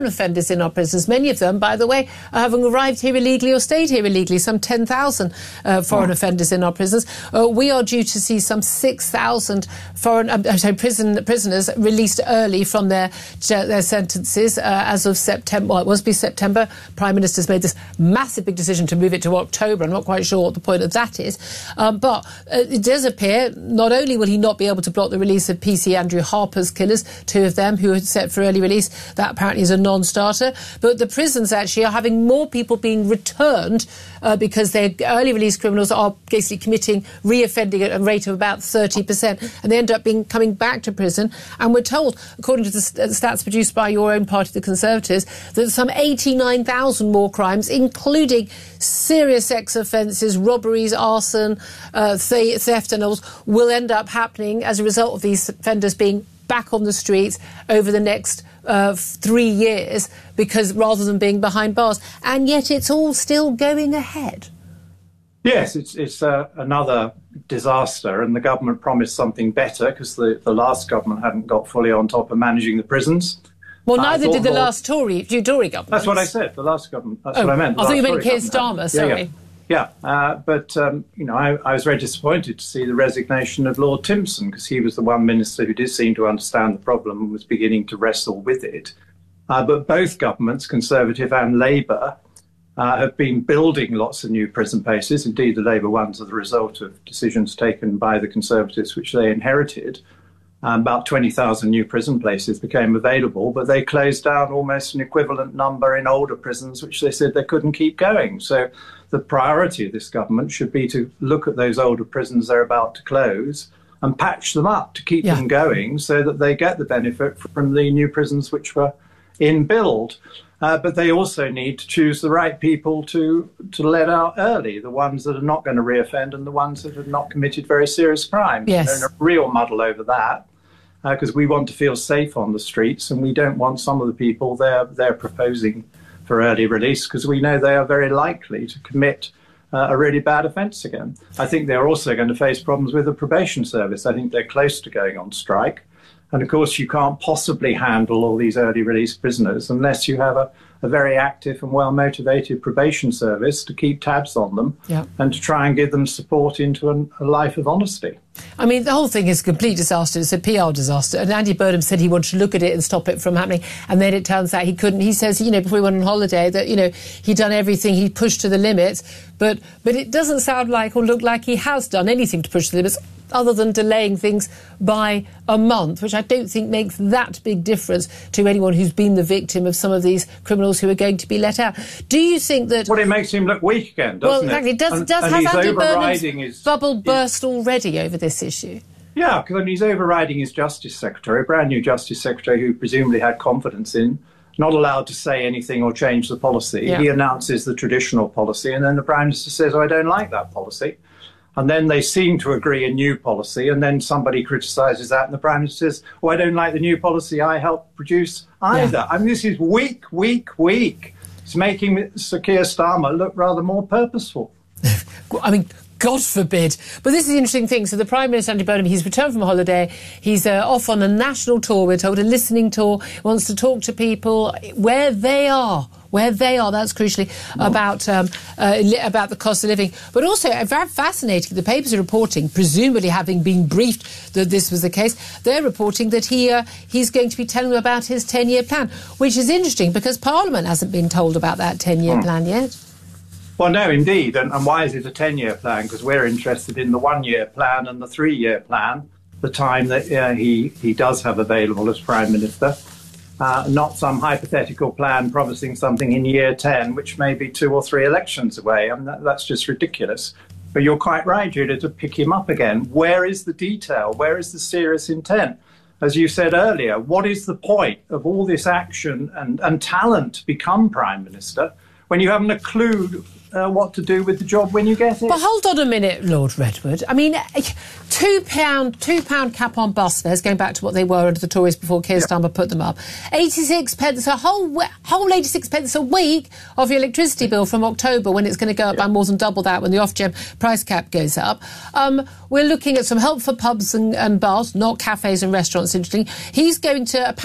offenders in our prisons. Many of them, by the way, are having arrived here illegally or stayed here illegally. Some 10,000 foreign offenders in our prisons. We are due to see some 6,000 prisoners released early from their sentences as of September. Well, it must be September. Prime Minister's made this massive big decision to move it to October. I'm not quite sure what the point of that is. But it does appear not only will he not be able to block the release of PC Andrew Harper's killers, two of them who are set for early release, that apparently is a non-starter, but the prisons actually are having more people being returned because their early release criminals are basically committing reoffending at a rate of about 30%, and they end up coming back to prison. And we're told, according to the stats produced by your own party, the Conservatives, that some 89,000 more crimes, including serious sex offences, robberies, arson, theft and all, will end up happening as a result of these offenders being back on the streets over the next 3 years, because rather than being behind bars. And yet it's all still going ahead. Yes, it's another disaster, and the government promised something better because the last government hadn't got fully on top of managing the prisons. Well, neither did the last Tory government. That's what I said, the last government. That's what I meant. I thought you meant Keir Starmer, sorry. Yeah, but I was very disappointed to see the resignation of Lord Timpson, because he was the one minister who did seem to understand the problem and was beginning to wrestle with it. But both governments, Conservative and Labour, have been building lots of new prison places. Indeed, the Labour ones are the result of decisions taken by the Conservatives, which they inherited. About 20,000 new prison places became available, but they closed down almost an equivalent number in older prisons, which they said they couldn't keep going. So the priority of this government should be to look at those older prisons they're about to close and patch them up to keep them going so that they get the benefit from the new prisons which were in build. But they also need to choose the right people to let out early, the ones that are not going to reoffend and the ones that have not committed very serious crimes. Yes. They're in a real muddle over that, because we want to feel safe on the streets, and we don't want some of the people they're proposing for early release, because we know they are very likely to commit a really bad offence again. I think they're also going to face problems with the probation service. I think they're close to going on strike. And of course, you can't possibly handle all these early release prisoners unless you have a very active and well-motivated probation service to keep tabs on them and to try and give them support into a life of honesty. I mean, the whole thing is a complete disaster. It's a PR disaster. And Andy Burnham said he wanted to look at it and stop it from happening. And then it turns out he couldn't. He says, before he went on holiday, that, he'd done everything. He pushed to the limits. But it doesn't sound like or look like he has done anything to push the limits, other than delaying things by a month, which I don't think makes that big difference to anyone who's been the victim of some of these criminals who are going to be let out. Do you think that... Well, it makes him look weak again, doesn't it? Well, exactly. Has Andy Burnham's bubble burst already over this issue? Yeah, because he's overriding his Justice Secretary, a brand new Justice Secretary who presumably had confidence in, not allowed to say anything or change the policy. Yeah. He announces the traditional policy, and then the Prime Minister says, I don't like that policy. And then they seem to agree a new policy, and then somebody criticises that, and the Prime Minister says, I don't like the new policy I helped produce either. Yeah. I mean, this is weak. It's making Sir Keir Starmer look rather more purposeful. I mean, God forbid. But this is the interesting thing. So the Prime Minister, Andy Burnham, he's returned from a holiday. He's off on a national tour, we're told, a listening tour. He wants to talk to people where they are, that's crucially, about the cost of living. But also, very fascinating, the papers are reporting, presumably having been briefed that this was the case, they're reporting that he's going to be telling them about his 10-year plan, which is interesting because Parliament hasn't been told about that 10-year plan yet. Well, no, indeed. And why is it a 10-year plan? Because we're interested in the 1-year plan and the 3-year plan, the time that he does have available as Prime Minister. Not some hypothetical plan promising something in year 10, which may be 2 or 3 elections away. I mean, that's just ridiculous. But you're quite right, Julia, to pick him up again. Where is the detail? Where is the serious intent? As you said earlier, what is the point of all this action and talent to become Prime Minister when you haven't a clue what to do with the job when you get it. But hold on a minute, Lord Redwood. I mean, £2 cap on bus fares, going back to what they were under the Tories before Keir Starmer put them up. 86 pence, a whole 86 pence a week of your electricity bill from October, when it's going to go up by more than double that when the off-gem price cap goes up. We're looking at some help for pubs and bars, not cafes and restaurants, interesting. He's going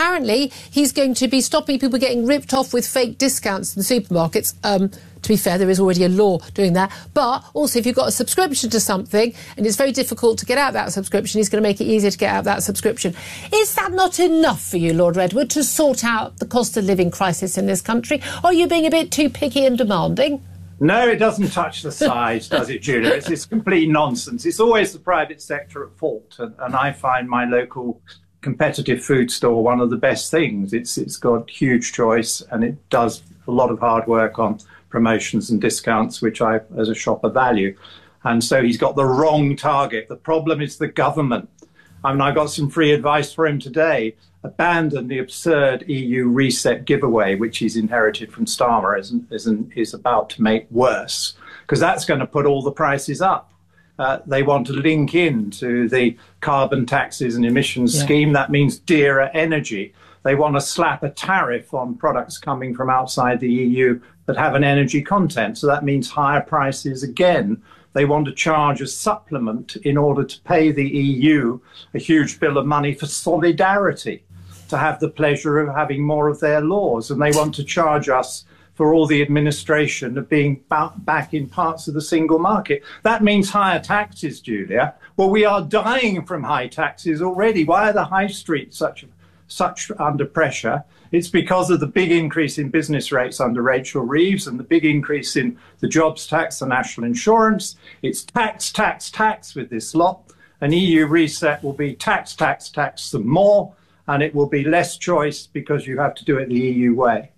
to be stopping people getting ripped off with fake discounts in the supermarkets. To be fair, there is already a law doing that. But also, if you've got a subscription to something and it's very difficult to get out that subscription, he's going to make it easier to get out that subscription. Is that not enough for you, Lord Redwood, to sort out the cost of living crisis in this country? Or are you being a bit too picky and demanding? No, it doesn't touch the sides, does it, Julia? It's complete nonsense. It's always the private sector at fault. And I find my local competitive food store one of the best things. It's got huge choice, and it does a lot of hard work on promotions and discounts, which I, as a shopper, value. And so he's got the wrong target. The problem is the government. I mean, I got some free advice for him today. Abandon the absurd EU reset giveaway, which he's inherited from Starmer, is about to make worse, because that's going to put all the prices up. They want to link in to the carbon taxes and emissions scheme. That means dearer energy. They want to slap a tariff on products coming from outside the EU that have an energy content. So that means higher prices again. They want to charge a supplement in order to pay the EU a huge bill of money for solidarity, to have the pleasure of having more of their laws. And they want to charge us for all the administration of being back in parts of the single market. That means higher taxes, Julia. Well, we are dying from high taxes already. Why are the high streets such under pressure? It's because of the big increase in business rates under Rachel Reeves and the big increase in the jobs tax, the national insurance. It's tax, tax, tax with this lot. An EU reset will be tax, tax, tax some more, and it will be less choice because you have to do it the EU way.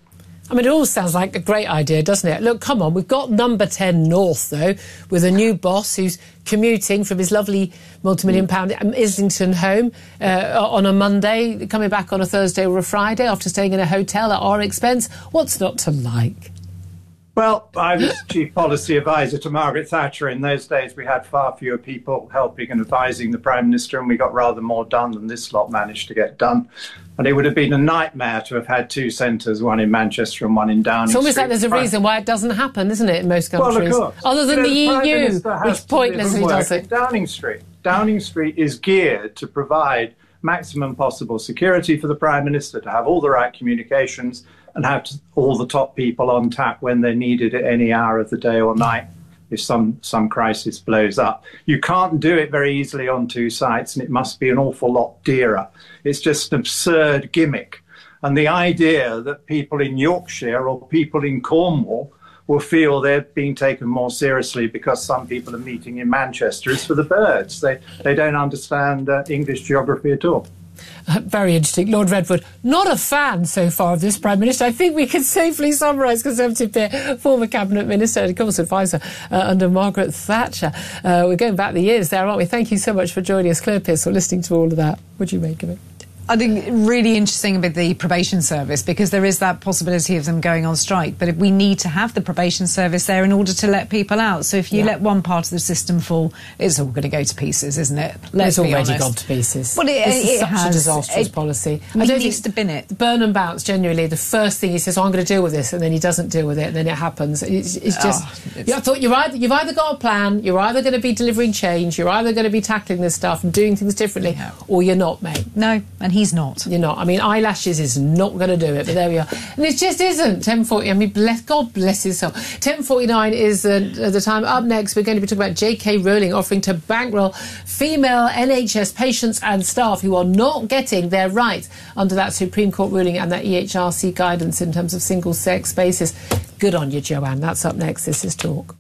I mean, it all sounds like a great idea, doesn't it? Look, come on, we've got number 10 North, though, with a new boss who's commuting from his lovely multi-million-pound Islington home on a Monday, coming back on a Thursday or a Friday after staying in a hotel at our expense. What's not to like? Well, I was chief policy advisor to Margaret Thatcher. In those days, we had far fewer people helping and advising the Prime Minister, and we got rather more done than this lot managed to get done. And it would have been a nightmare to have had two centres, one in Manchester and one in Downing Street. It's almost like there's a reason why it doesn't happen, isn't it, in most countries? Well, of course. Other than the EU, which pointlessly does it. Downing Street. Downing Street is geared to provide maximum possible security for the Prime Minister, to have all the right communications and have all the top people on tap when they're needed at any hour of the day or night if some crisis blows up. You can't do it very easily on two sites, and it must be an awful lot dearer. It's just an absurd gimmick. And the idea that people in Yorkshire or people in Cornwall will feel they're being taken more seriously because some people are meeting in Manchester is for the birds. They don't understand English geography at all. Very interesting. Lord Redwood, not a fan so far of this Prime Minister. I think we can safely summarise Conservative peer, former Cabinet Minister and Commerce Advisor under Margaret Thatcher. We're going back the years there, aren't we? Thank you so much for joining us, Claire Pearce, for listening to all of that. What do you make of it? I think really interesting about the probation service, because there is that possibility of them going on strike. But we need to have the probation service there in order to let people out. So if you let one part of the system fall, it's all going to go to pieces, isn't it? It's already gone to pieces. Well, it has. A disastrous policy. He needs to bin it. Burnham Bounce, genuinely, the first thing he says, I'm going to deal with this, and then he doesn't deal with it, and then it happens. It's just... I thought you've either got a plan, you're either going to be delivering change, you're either going to be tackling this stuff and doing things differently, or you're not, mate. No, and he's not. You're not. I mean, eyelashes is not going to do it, but there we are. And it just isn't. 10:40. I mean, God bless his soul. 10:49 is the time. Up next, we're going to be talking about J.K. Rowling offering to bankroll female NHS patients and staff who are not getting their rights under that Supreme Court ruling and that EHRC guidance in terms of single-sex spaces. Good on you, Joanne. That's up next. This is Talk.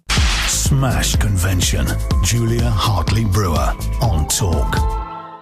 Smash Convention. Julia Hartley-Brewer on Talk.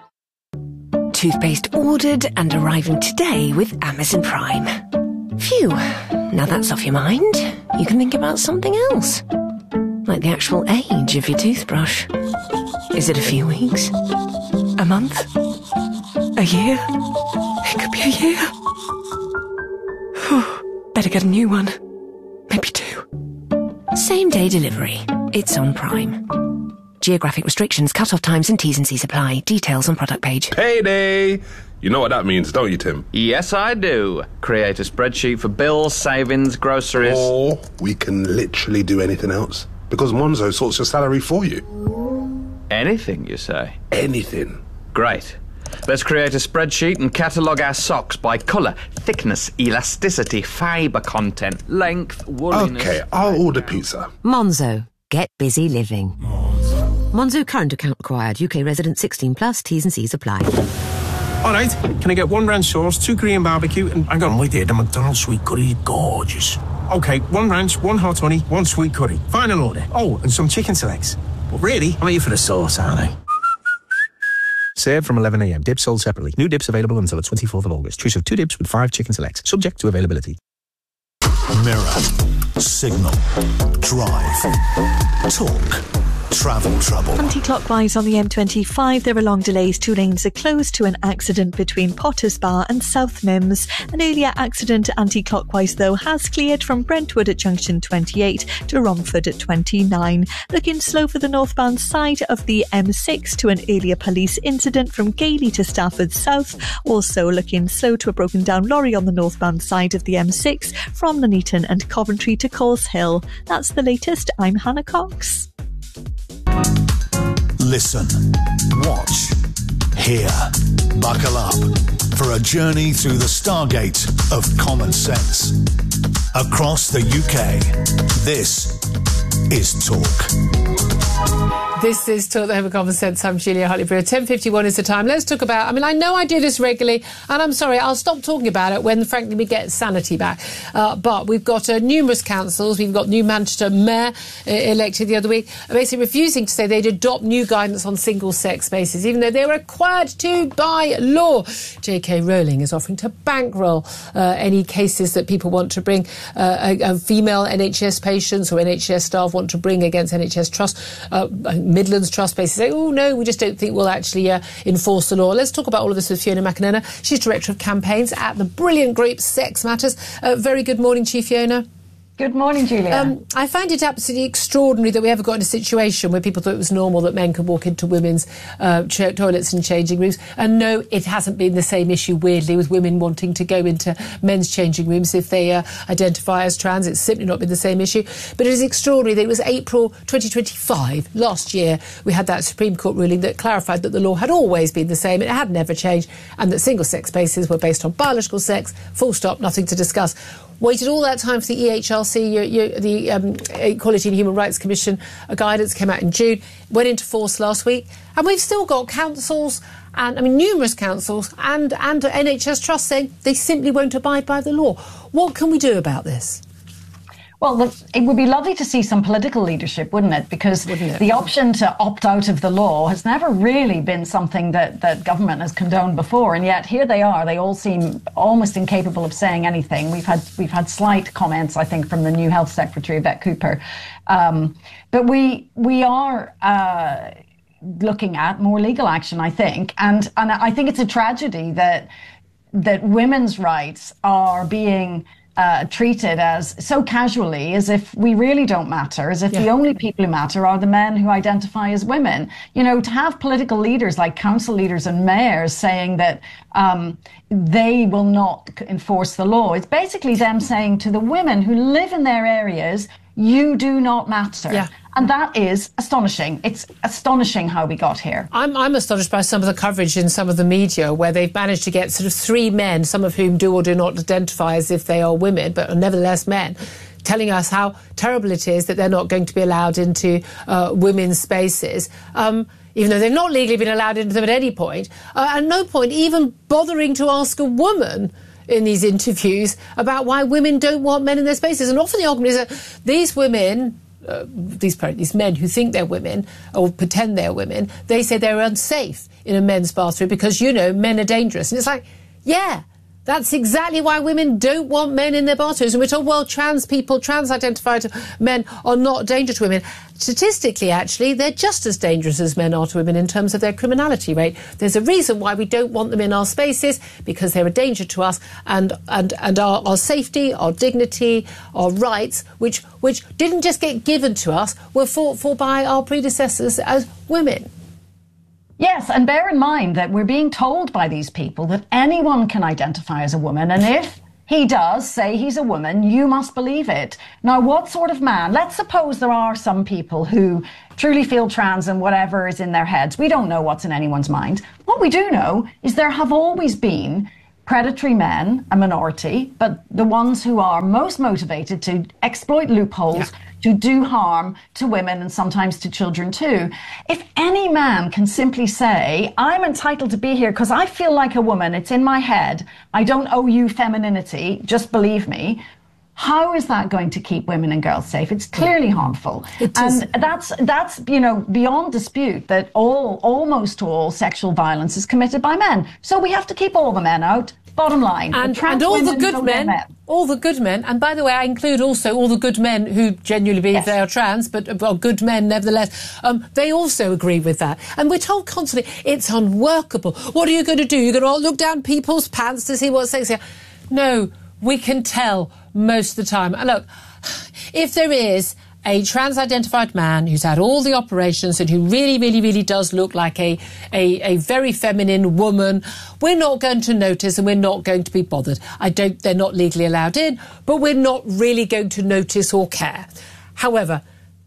Toothpaste ordered and arriving today with Amazon Prime. Phew, now that's off your mind. You can think about something else. Like the actual age of your toothbrush. Is it a few weeks? A month? A year? It could be a year. Better get a new one. Maybe two. Same-day delivery. It's on Prime. Geographic restrictions, cut-off times and T's and C's apply. Details on product page. Payday! You know what that means, don't you, Tim? Yes, I do. Create a spreadsheet for bills, savings, groceries. Or we can literally do anything else, because Monzo sorts your salary for you. Anything, you say? Anything. Great. Let's create a spreadsheet and catalogue our socks by colour, thickness, elasticity, fibre content, length, wooliness... OK, I'll order pizza. Monzo. Get busy living. Monzo current account required. UK resident 16 plus. T's and C's apply. All right, can I get 1 ranch sauce, 2 Korean barbecue, and hang on, wait there, the McDonald's sweet curry, gorgeous. OK, 1 ranch, 1 hot honey, 1 sweet curry. Final order. Oh, and some chicken selects. But really, I'm here for the sauce, aren't I? Served from 11 a.m. Dips sold separately. New dips available until the 24th of August. Choose of 2 dips with 5 chicken selects. Subject to availability. Mirror, signal, drive, talk, travel trouble. Anti-clockwise on the M25, there are long delays. 2 lanes are closed to an accident between Potters Bar and South Mims. An earlier accident anti-clockwise, though, has cleared from Brentwood at junction 28 to Romford at 29. Looking slow for the northbound side of the M6 to an earlier police incident from Gailey to Stafford South. Also looking slow to a broken down lorry on the northbound side of the M6 from Nuneaton and Coventry to Coles Hill. That's the latest. I'm Hannah Cox. Listen, watch, hear, buckle up for a journey through the stargate of common sense. Across the UK, this is Talk. This is Talk the Home of Common Sense. I'm Julia Hartley-Brewer. 10:51 is the time. Let's talk about... I know I do this regularly, and I'm sorry, I'll stop talking about it when, frankly, we get sanity back. But we've got numerous councils. We've got New Manchester Mayor elected the other week, basically refusing to say they'd adopt new guidance on single-sex spaces, even though they were required to by law. J.K. Rowling is offering to bankroll any cases that people want to bring, female NHS patients or NHS staff want to bring against NHS Trust, Midlands Trust basically say, oh no, we just don't think we'll actually enforce the law. Let's talk about all of this with Fiona McInerney. She's Director of Campaigns at the brilliant group Sex Matters. Very good morning to you, Fiona. Good morning, Julia. I find it absolutely extraordinary that we ever got in a situation where people thought it was normal that men could walk into women's toilets and changing rooms. And no, it hasn't been the same issue, weirdly, with women wanting to go into men's changing rooms if they identify as trans. It's simply not been the same issue. But it is extraordinary that it was April 2025, last year, we had that Supreme Court ruling that clarified that the law had always been the same, it had never changed, and that single-sex spaces were based on biological sex, full stop, nothing to discuss. Waited all that time for the EHRC, the Equality and Human Rights Commission guidance came out in June, went into force last week, and we've still got councils, and numerous councils and NHS Trust saying they simply won't abide by the law. What can we do about this? Well, it would be lovely to see some political leadership, wouldn't it? Because the option to opt out of the law has never really been something that government has condoned before. And yet here they are. They all seem almost incapable of saying anything. We've had slight comments, I think, from the new Health Secretary, Yvette Cooper. But we are looking at more legal action, I think. And I think it's a tragedy that women's rights are being treated as so casually, as if we really don't matter, as if the only people who matter are the men who identify as women. You know, to have political leaders like council leaders and mayors saying that they will not enforce the law, it's basically them saying to the women who live in their areas, you do not matter. Yeah. And that is astonishing. It's astonishing how we got here. I'm astonished by some of the coverage in some of the media where they've managed to get sort of 3 men, some of whom do or do not identify as if they are women, but are nevertheless men, telling us how terrible it is that they're not going to be allowed into women's spaces, even though they've not legally been allowed into them at any point. At no point even bothering to ask a woman in these interviews about why women don't want men in their spaces. And often the argument is that these women... these men who think they're women or pretend they're women, they say they're unsafe in a men's bathroom because, men are dangerous. And it's like, That's exactly why women don't want men in their bathrooms. And we're told, well, trans people, trans-identified men are not a danger to women. Statistically, actually, they're just as dangerous as men are to women in terms of their criminality rate. There's a reason why we don't want them in our spaces, because they're a danger to us and our safety, our dignity, our rights, which didn't just get given to us, were fought for by our predecessors as women. Yes, and bear in mind that we're being told by these people that anyone can identify as a woman, and if he does say he's a woman, you must believe it. Now, what sort of man? Let's suppose there are some people who truly feel trans and whatever is in their heads. We don't know what's in anyone's mind. What we do know is there have always been predatory men, a minority, but the ones who are most motivated to exploit loopholes, to do harm to women and sometimes to children too. If any man can simply say, I'm entitled to be here because I feel like a woman, it's in my head, I don't owe you femininity, just believe me, how is that going to keep women and girls safe? It's clearly harmful. And that's beyond dispute that almost all sexual violence is committed by men. So we have to keep all the men out. Bottom line. And all the good men, all the good men, and by the way, I include also all the good men who genuinely believe they are trans, but are good men nevertheless, they also agree with that. And we're told constantly, it's unworkable. What are you going to do? You're going to look down people's pants to see what's sexy? No, we can tell most of the time. And look, if there is a trans-identified man who's had all the operations and who really, really, really does look like a very feminine woman, we're not going to notice and we're not going to be bothered. They're not legally allowed in, but we're not really going to notice or care. However,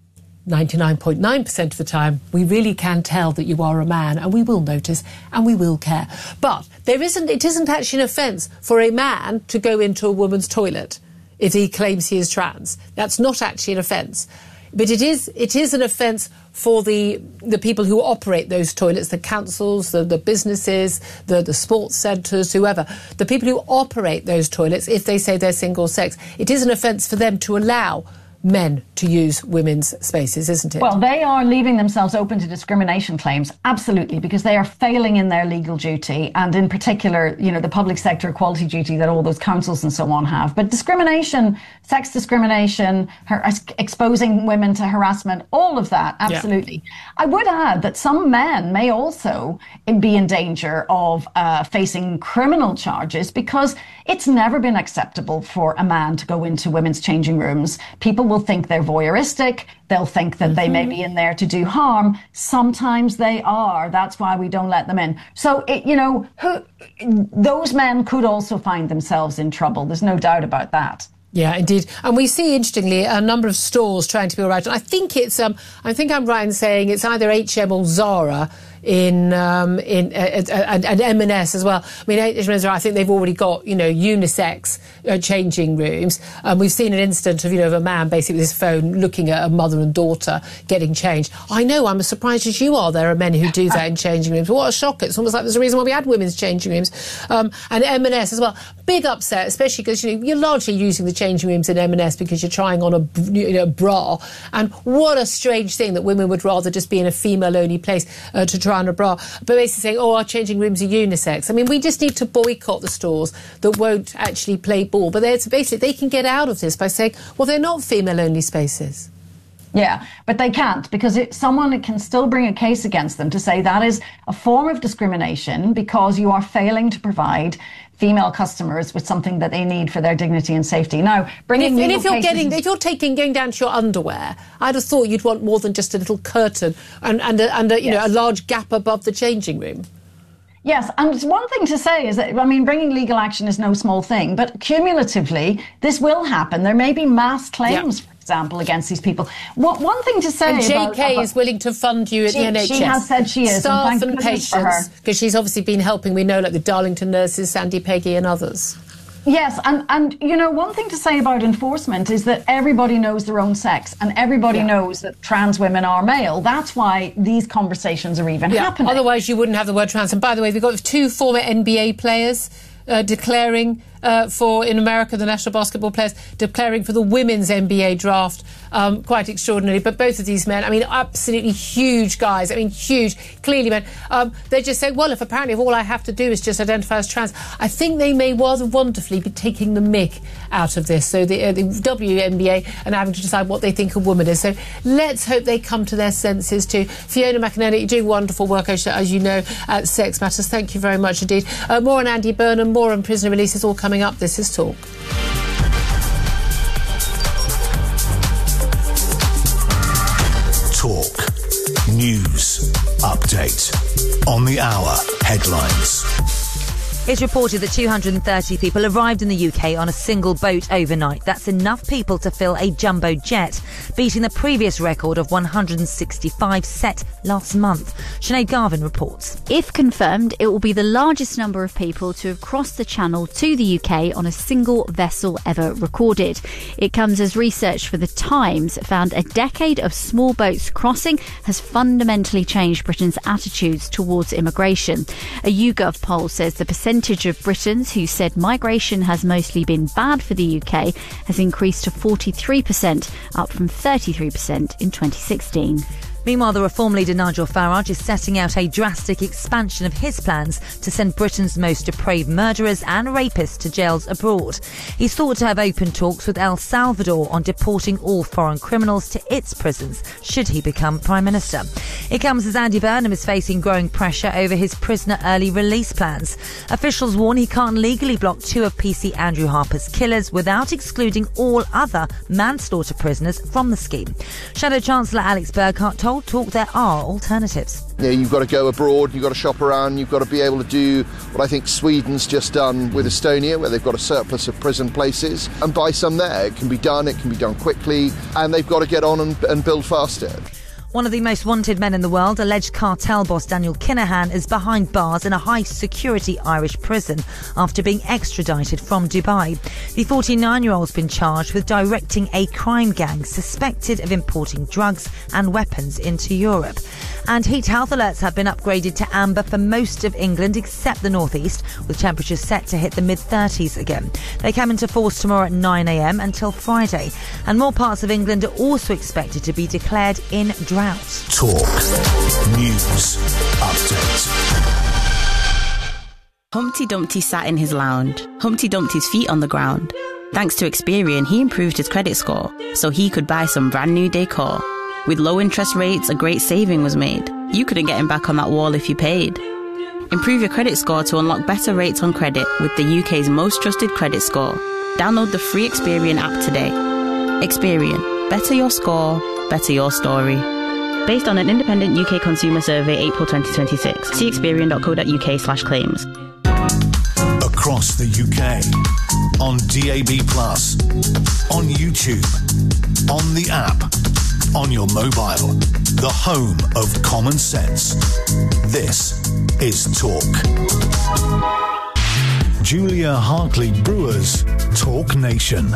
99.9% of the time, we really can tell that you are a man, and we will notice and we will care. But it isn't actually an offence for a man to go into a woman's toilet if he claims he is trans. That's not actually an offence. But it is an offence for the people who operate those toilets, the councils, the businesses, the sports centres, whoever. The people who operate those toilets, if they say they're single sex, it is an offence for them to allow men to use women's spaces, isn't it? Well, they are leaving themselves open to discrimination claims, absolutely, because they are failing in their legal duty, and in particular, the public sector equality duty that all those councils and so on have. But discrimination, sex discrimination, exposing women to harassment, all of that, absolutely. Yeah. I would add that some men may also be in danger of facing criminal charges, because it's never been acceptable for a man to go into women's changing rooms. People will think they're voyeuristic. They'll think that they may be in there to do harm. Sometimes they are. That's why we don't let them in. So, those men could also find themselves in trouble. There's no doubt about that. Yeah, indeed. And we see, interestingly, a number of stores trying to be all right. And I think I'm right in saying it's either H&M or Zara and M&S as well. I mean, H&M, I think they've already got, unisex changing rooms. We've seen an incident of a man basically with his phone looking at a mother and daughter getting changed. I know, I'm as surprised as you are. There are men who do that in changing rooms. What a shock. It's almost like there's a reason why we had women's changing rooms. And M&S as well. Big upset, especially because, you're largely using the changing rooms in M&S because you're trying on a bra. And what a strange thing that women would rather just be in a female-only place to try on a bra. But basically saying, our changing rooms are unisex. I mean, we just need to boycott the stores that won't actually play ball. But basically, they can get out of this by saying, well, they're not female-only spaces. Yeah, but they can't, because someone can still bring a case against them to say that is a form of discrimination because you are failing to provide female customers with something that they need for their dignity and safety. Now, if you're going down to your underwear, I'd have thought you'd want more than just a little curtain and a large gap above the changing room. Yes, and one thing to say is that, bringing legal action is no small thing, but cumulatively, this will happen. There may be mass claims, for example, against these people. One thing to say... And JK is willing to fund you at the NHS. She has said she is. Staff and patients, because she's obviously been helping, we know, like the Darlington nurses, Sandy Peggy and others. Yes, and one thing to say about enforcement is that everybody knows their own sex and everybody knows that trans women are male. That's why these conversations are even happening. Otherwise, you wouldn't have the word trans. And by the way, we've got 2 former NBA players declaring in America, the National Basketball players declaring for the women's NBA draft. Quite extraordinary. But both of these men, I mean, absolutely huge guys. I mean, huge, clearly men. They just say, well, if all I have to do is just identify as trans, I think they may rather wonderfully be taking the mick out of this. So the WNBA and having to decide what they think a woman is. So let's hope they come to their senses too. Fiona McInerney, you're doing wonderful work, as you know, at Sex Matters. Thank you very much indeed. More on Andy Burnham, more on prisoner releases, all coming up. This is Talk. Talk. News. Update. On the hour. Headlines. It's reported that 230 people arrived in the UK on a single boat overnight. That's enough people to fill a jumbo jet, beating the previous record of 165 set last month. Sinead Garvin reports. If confirmed, it will be the largest number of people to have crossed the Channel to the UK on a single vessel ever recorded. It comes as research for The Times found a decade of small boats crossing has fundamentally changed Britain's attitudes towards immigration. A YouGov poll says the percentage of Britons who said migration has mostly been bad for the UK has increased to 43%, up from 33% in 2016. Meanwhile, the Reform leader Nigel Farage is setting out a drastic expansion of his plans to send Britain's most depraved murderers and rapists to jails abroad. He's thought to have open talks with El Salvador on deporting all foreign criminals to its prisons, should he become Prime Minister. It comes as Andy Burnham is facing growing pressure over his prisoner early release plans. Officials warn he can't legally block two of PC Andrew Harper's killers without excluding all other manslaughter prisoners from the scheme. Shadow Chancellor Alex Burghardt told Talk there are alternatives. You know, you've got to go abroad, you've got to shop around, you've got to be able to do what I think Sweden's just done with Estonia, where they've got a surplus of prison places, and buy some there. It can be done quickly, and they've got to get on and build faster. One of the most wanted men in the world, alleged cartel boss Daniel Kinahan, is behind bars in a high-security Irish prison after being extradited from Dubai. The 49-year-old's been charged with directing a crime gang suspected of importing drugs and weapons into Europe. And heat health alerts have been upgraded to amber for most of England except the northeast, with temperatures set to hit the mid-30s again. They come into force tomorrow at 9 a.m. until Friday. And more parts of England are also expected to be declared in drought. Talk. News. Update. Humpty Dumpty sat in his lounge. Humpty dumped his feet on the ground. Thanks to Experian, he improved his credit score so he could buy some brand new decor. With low interest rates, a great saving was made. You couldn't get him back on that wall if you paid. Improve your credit score to unlock better rates on credit with the UK's most trusted credit score. Download the free Experian app today. Experian. Better your score, better your story. Based on an independent UK consumer survey, April 2026. See experian.co.uk/claims. Across the UK. On DAB+. On YouTube. On the app. On your mobile. The home of common sense. This is Talk. Julia Hartley-Brewer's Talk Nation.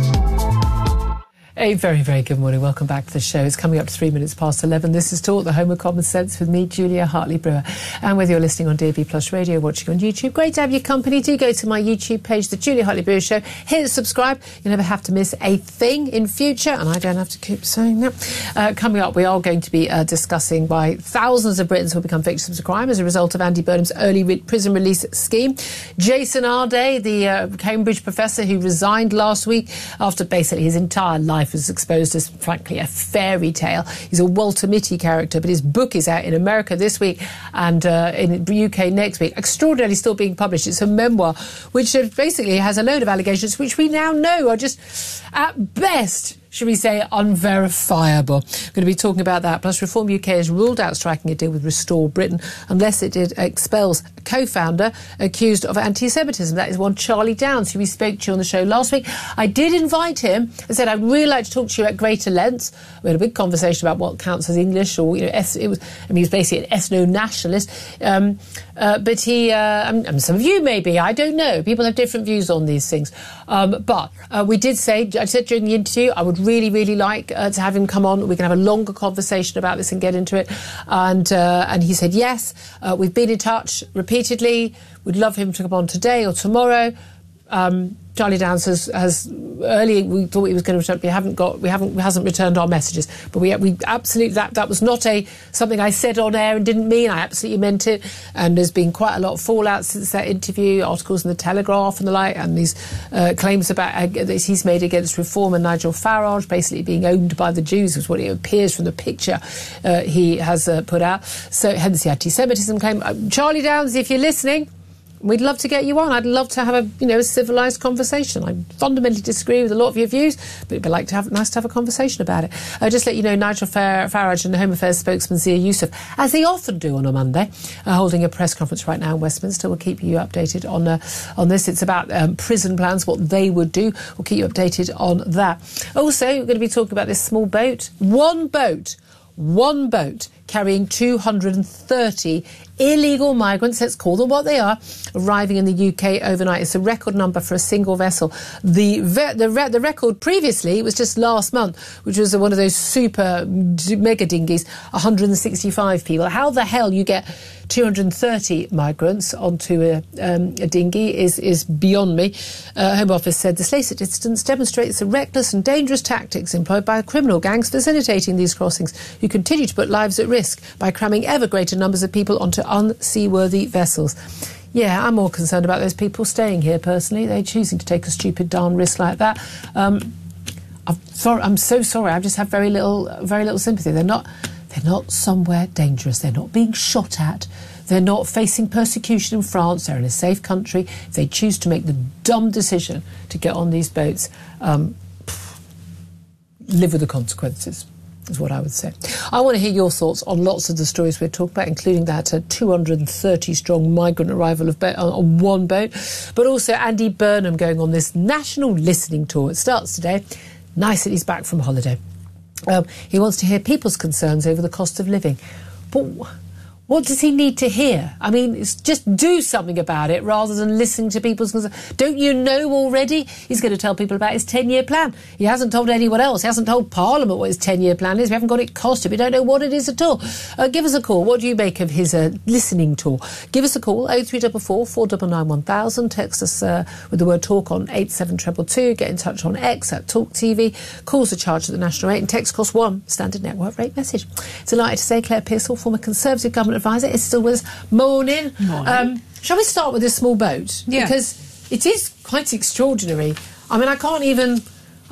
A very, very good morning. Welcome back to the show. It's coming up to 3 minutes past 11. This is Talk, the home of common sense, with me, Julia Hartley-Brewer. And whether you're listening on DAB Plus Radio, watching on YouTube, great to have your company. Do go to my YouTube page, The Julia Hartley-Brewer Show. Hit subscribe. You'll never have to miss a thing in future. And I don't have to keep saying that. Coming up, we are going to be discussing why thousands of Britons will become victims of crime as a result of Andy Burnham's early prison release scheme. Jason Arday, the Cambridge professor who resigned last week after basically his entire life was exposed as, frankly, a fairy tale. He's a Walter Mitty character, but his book is out in America this week and in the UK next week. Extraordinarily still being published. It's a memoir which basically has a load of allegations which we now know are just, at best, should we say, unverifiable. We're going to be talking about that. Plus, Reform UK has ruled out striking a deal with Restore Britain unless it expels a co-founder accused of anti-Semitism. That is one Charlie Downs, who we spoke to on the show last week. I did invite him and said, I'd really like to talk to you at greater lengths. We had a big conversation about what counts as English, or, you know, he was basically an ethno-nationalist. But he, some of you maybe, I don't know. People have different views on these things. But we did say, I said during the interview, I would really, really like to have him come on. We can have a longer conversation about this and get into it. And he said yes. We've been in touch repeatedly. We'd love him to come on today or tomorrow. Charlie Downs has earlier we thought he was going to return. Hasn't returned our messages, but we absolutely that was not something I said on air and didn't mean. I absolutely meant it, and there's been quite a lot of fallout since that interview, articles in the Telegraph and the like, and these claims about that he's made against Reform and Nigel Farage basically being owned by the Jews, is what it appears from the picture he has put out. So hence the anti-Semitism claim. Charlie Downs, if you're listening, we'd love to get you on. I'd love to have a civilised conversation. I fundamentally disagree with a lot of your views, but it'd be nice to have a conversation about it. Just let you know, Nigel Farage and the Home Affairs spokesman Zia Youssef, as they often do on a Monday, are holding a press conference right now in Westminster. We'll keep you updated on this. It's about prison plans, what they would do. We'll keep you updated on that. Also, we're going to be talking about this small boat. One boat carrying 230 illegal migrants, let's call them what they are, arriving in the UK overnight. It's a record number for a single vessel. The record previously was just last month, which was one of those super mega dinghies, 165 people. How the hell you get 230 migrants onto a dinghy is beyond me. Home Office said the latest instance demonstrates the reckless and dangerous tactics employed by criminal gangs facilitating these crossings, who continue to put lives at risk by cramming ever greater numbers of people onto unseaworthy vessels. Yeah, I'm more concerned about those people staying here personally. They're choosing to take a stupid darn risk like that. I'm so sorry. I just have very little sympathy. They're not somewhere dangerous. They're not being shot at. They're not facing persecution in France. They're in a safe country. If they choose to make the dumb decision to get on these boats, live with the consequences, is what I would say. I want to hear your thoughts on lots of the stories we're talking about, including that 230-strong migrant arrival on one boat, but also Andy Burnham going on this national listening tour. It starts today. Nice that he's back from holiday. He wants to hear people's concerns over the cost of living. But what does he need to hear? I mean, just do something about it rather than listening to people's concerns. Don't you know already? He's going to tell people about his 10-year plan. He hasn't told anyone else. He hasn't told Parliament what his 10-year plan is. We haven't got it costed. We don't know what it is at all. Give us a call. What do you make of his listening tour? Give us a call, 0344 499 1000. Text us with the word talk on 87222. Get in touch on X at Talk TV. Calls are charged at the national rate and text costs £1 standard network rate message. Delighted to say Claire Pearsall, former Conservative government advisor, is still with us. Morning. Shall we start with this small boat? Yeah. Because it is quite extraordinary. I mean, I can't even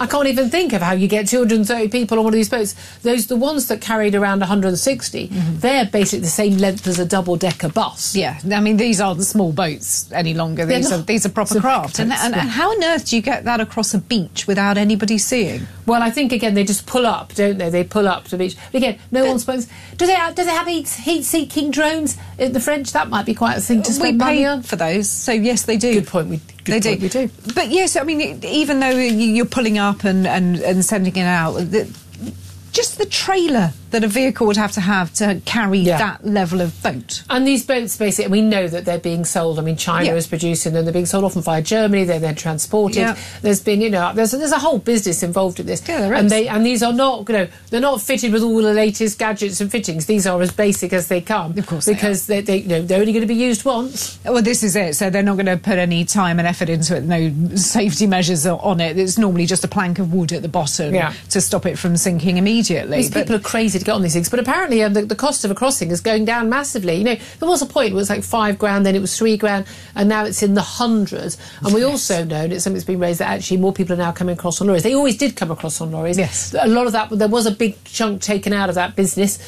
think of how you get 230 people on one of these boats. The ones that carried around 160, they're basically the same length as a double-decker bus. Yeah, I mean, these aren't small boats any longer. These are proper craft. And how on earth do you get that across a beach without anybody seeing? Well, I think, again, they just pull up, don't they? They pull up to the beach. But again, no one's supposed... Do they have heat-seeking drones in the French? That might be quite a thing to spend money on. We pay for those, so yes, they do. Good point. We do. But yes, I mean, even though you're pulling up and sending it out, just the trailer that a vehicle would have to carry that level of boat. And these boats, basically, we know that they're being sold. I mean, China is producing them. They're being sold often via Germany. They're then transported. Yeah. There's been, there's a whole business involved in this. Yeah, there is. And these are not, they're not fitted with all the latest gadgets and fittings. These are as basic as they come. Of course, because they're only going to be used once. Well, this is it. So they're not going to put any time and effort into it. No safety measures on it. It's normally just a plank of wood at the bottom to stop it from sinking immediately. These people are crazy to get on these things, but apparently the cost of a crossing is going down massively. There was a point where it was like $5,000, then it was $3,000, and now it's in the hundreds. And we also know, and it's something that's been raised, that actually more people are now coming across on lorries. They always did come across on lorries. Yes. A lot of that, there was a big chunk taken out of that business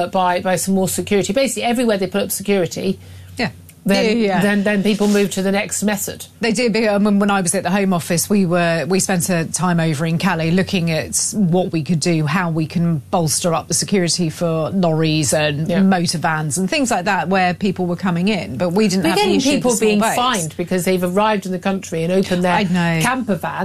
by some more security. Basically, everywhere they put up security... Then people move to the next method. They did. When I was at the Home Office, we spent a time over in Calais looking at what we could do, how we can bolster up the security for lorries and motor vans and things like that, where people were coming in. But we didn't have the issue of people the small being boats. fined because they've arrived in the country and opened their camper van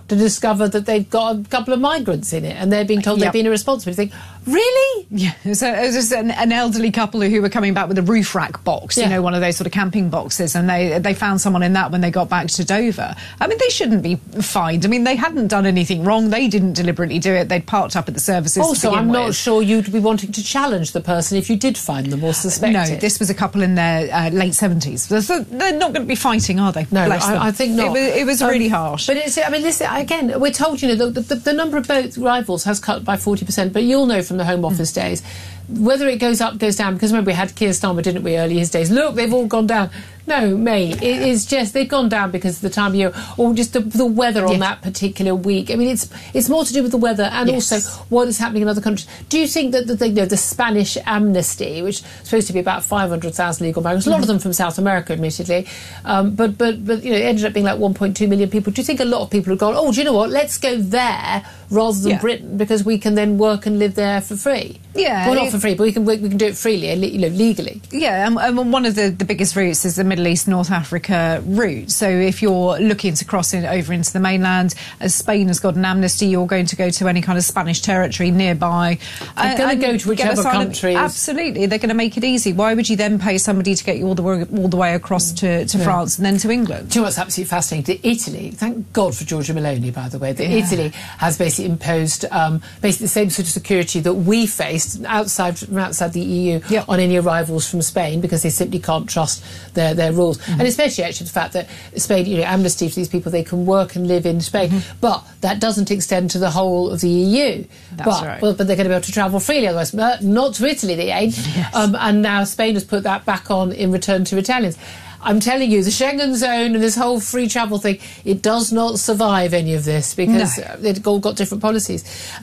to discover that they've got a couple of migrants in it, and they're being told they've been irresponsible. You think, really? Yeah, so it was just an elderly couple who were coming back with a roof rack box, you know, one of those sort of camping boxes, and they found someone in that when they got back to Dover. I mean, they shouldn't be fined. I mean, they hadn't done anything wrong. They didn't deliberately do it. They'd parked up at the services Also, to begin I'm not with. sure you'd be wanting to challenge the person if you did find them or suspect No, it. this was a couple in their late 70s. So they're not going to be fighting, are they? No, Bless them. I think not. It was really harsh. But it's, I mean, listen, again, we're told, you know, the number of boat arrivals has cut by 40%, but you'll know from the Home Office days, whether it goes up, goes down, because remember we had Keir Starmer, didn't we, early his days. Look, they've all gone down. No, mate, it is just, they've gone down because of the time of year, or just the weather on that particular week. I mean, it's more to do with the weather and also what is happening in other countries. Do you think that the Spanish amnesty, which is supposed to be about 500,000 legal migrants, a lot of them from South America, admittedly, but you know, it ended up being like 1.2 million people. Do you think a lot of people have gone, oh, do you know what, let's go there rather than Britain, because we can then work and live there for free? Yeah. Well, not for free, but we can do it freely, you know, legally. Yeah, and one of the biggest routes is the Middle East, North Africa route. So if you're looking to cross over into the mainland, as Spain has got an amnesty, you're going to go to any kind of Spanish territory nearby. They're going to go to whichever country. Absolutely, they're going to make it easy. Why would you then pay somebody to get you all the way across to France and then to England? Do you know what's absolutely fascinating? Italy, thank God for Giorgia Meloni, by the way, that Italy has basically imposed basically the same sort of security that we faced from outside the EU on any arrivals from Spain, because they simply can't trust their rules. And especially actually the fact that Spain, you know, amnesty for these people, they can work and live in Spain, but that doesn't extend to the whole of the EU. That's right. But they're going to be able to travel freely, otherwise not to Italy they ain't. Yes. And now Spain has put that back on in return to Italians. I'm telling you, the Schengen zone and this whole free travel thing, it does not survive any of this, because they've all got different policies.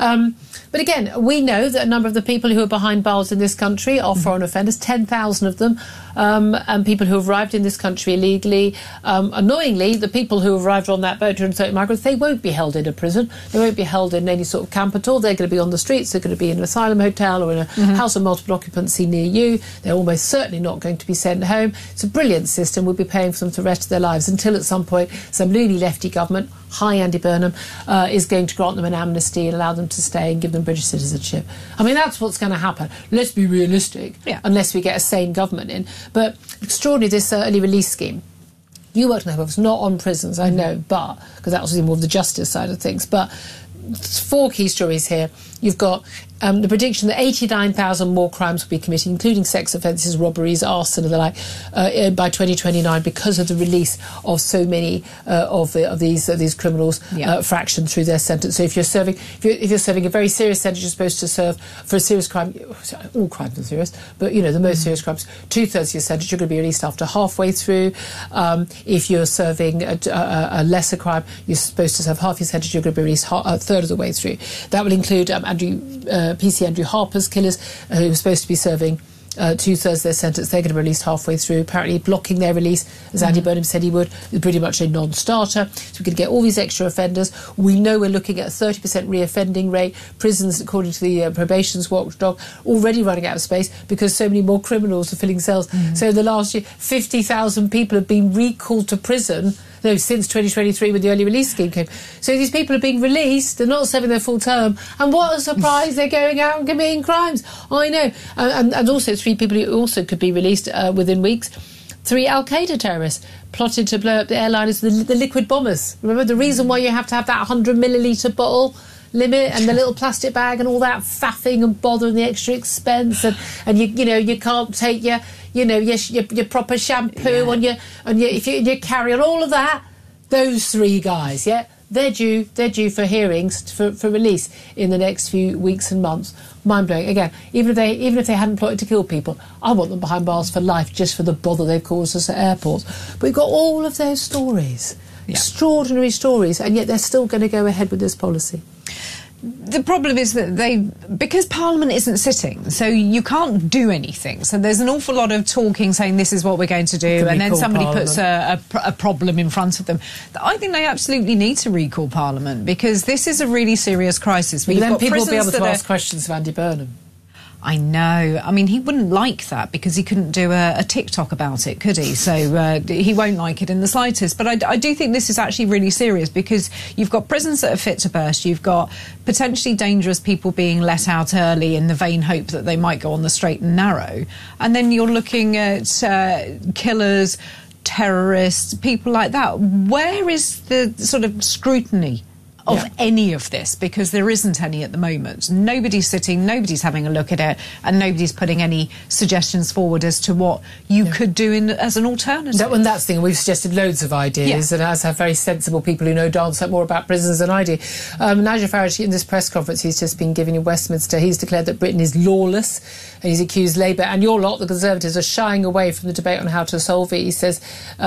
But again, we know that a number of the people who are behind bars in this country are foreign offenders, 10,000 of them, and people who have arrived in this country illegally. Annoyingly, the people who arrived on that boat, 230 migrants, they won't be held in a prison. They won't be held in any sort of camp at all. They're going to be on the streets. They're going to be in an asylum hotel or in a house of multiple occupancy near you. They're almost certainly not going to be sent home. It's a brilliant system. We'll be paying for them for the rest of their lives until at some point some loony lefty government, hi Andy Burnham, is going to grant them an amnesty and allow them to stay and give them British citizenship. I mean, that's what's going to happen. Let's be realistic, unless we get a sane government in. But extraordinary, this early release scheme. You worked on the Home Office, not on prisons, I know, but because that was more of the justice side of things. But 4 key stories here. You've got the prediction that 89,000 more crimes will be committed, including sex offences, robberies, arson and the like, by 2029, because of the release of so many of these criminals fractioned through their sentence. So if you're serving a very serious sentence, you're supposed to serve for a serious crime. All crimes are serious, but you know, the most serious crimes, 2/3 of your sentence, you're going to be released after halfway through. If you're serving a lesser crime, you're supposed to serve half your sentence, you're going to be released a third of the way through. That will include PC Andrew Harper's killers, who were supposed to be serving 2/3 of their sentence. They're going to be released halfway through, apparently blocking their release, as Andy Burnham said he would, is pretty much a non-starter. So we're going to get all these extra offenders. We know we're looking at a 30% reoffending rate. Prisons, according to the probation's watchdog, already running out of space because so many more criminals are filling cells. So in the last year, 50,000 people have been recalled to prison. No, since 2023 when the early release scheme came. So these people are being released, they're not serving their full term, and what a surprise, they're going out and committing crimes. I know. And also 3 people who also could be released within weeks. 3 Al-Qaeda terrorists plotted to blow up the airliners, the liquid bombers. Remember the reason why you have to have that 100 millilitre bottle limit and the little plastic bag and all that faffing and bother and the extra expense, and you can't take your proper shampoo on your carry on, all of that. Those 3 guys, they're due for hearings for release in the next few weeks and months. Mind blowing. Again, even if they hadn't plotted to kill people, I want them behind bars for life just for the bother they've caused us at airports. But we've got all of those stories, extraordinary stories, and yet they're still going to go ahead with this policy. The problem is that because Parliament isn't sitting, so you can't do anything. So there's an awful lot of talking, saying this is what we're going to do, and then somebody puts a problem in front of them. I think they absolutely need to recall Parliament, because this is a really serious crisis. But then people will be able to ask questions of Andy Burnham. I know. I mean, he wouldn't like that because he couldn't do a TikTok about it, could he? So he won't like it in the slightest. But I do think this is actually really serious because you've got prisons that are fit to burst. You've got potentially dangerous people being let out early in the vain hope that they might go on the straight and narrow. And then you're looking at killers, terrorists, people like that. Where is the sort of scrutiny of any of this? Because there isn't any at the moment. Nobody's sitting, nobody's having a look at it, and nobody's putting any suggestions forward as to what you could do as an alternative. That's the thing. We've suggested loads of ideas, and as have very sensible people who know dance more about prisons than I do. Nigel Farage, in this press conference he's just been giving in Westminster, he's declared that Britain is lawless, and he's accused Labour and your lot, the Conservatives, are shying away from the debate on how to solve it. He says